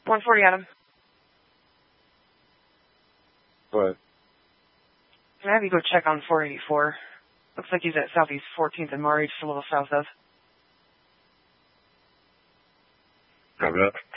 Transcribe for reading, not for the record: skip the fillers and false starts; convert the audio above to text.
140, Adam. What? Can I have you go check on 484? Looks like he's at Southeast 14th and Maury, just a little south of. Copy that.